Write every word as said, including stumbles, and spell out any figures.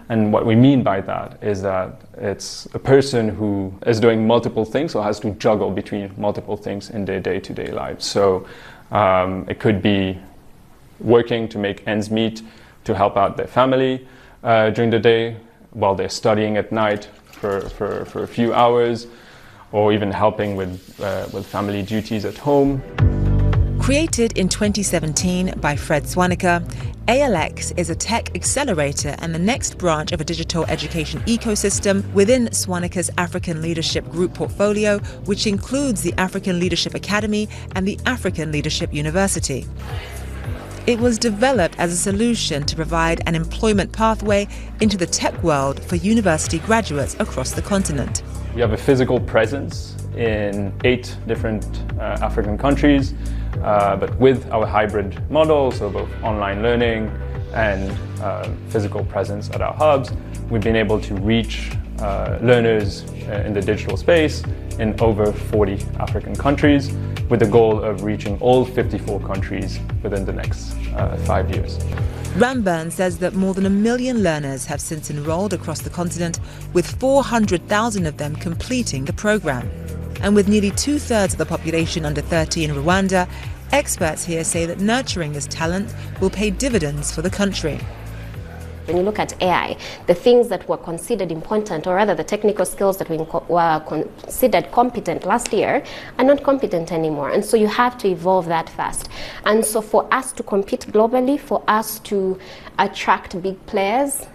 And what we mean by that is that it's a person who is doing multiple things or has to juggle between multiple things in their day-to-day lives. So um, it could be working to make ends meet, to help out their family uh, during the day, while they're studying at night for, for, for a few hours, or even helping with, uh, with family duties at home. Created in twenty seventeen by Fred Swaneker, A L X is a tech accelerator and the next branch of a digital education ecosystem within Swaneker's African Leadership Group portfolio, which includes the African Leadership Academy and the African Leadership University. It was developed as a solution to provide an employment pathway into the tech world for university graduates across the continent. We have a physical presence in eight different uh, African countries, uh, but with our hybrid model, so both online learning and uh, physical presence at our hubs, we've been able to reach uh, learners uh, in the digital space in over forty African countries, with the goal of reaching all fifty-four countries within the next uh, five years. Ramburn says that more than a million learners have since enrolled across the continent, with four hundred thousand of them completing the program. And with nearly two-thirds of the population under thirty in Rwanda, experts here say that nurturing this talent will pay dividends for the country. When you look at A I, the things that were considered important, or rather the technical skills that were considered competent last year, are not competent anymore. And so you have to evolve that fast. And so for us to compete globally, for us to attract big players,